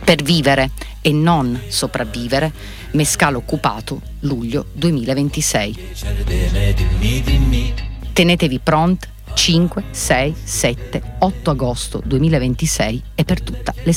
Per vivere e non sopravvivere, Mescale occupato, luglio 2026. Tenetevi pronti 5, 6, 7, 8 agosto 2026 e per tutta l'estate.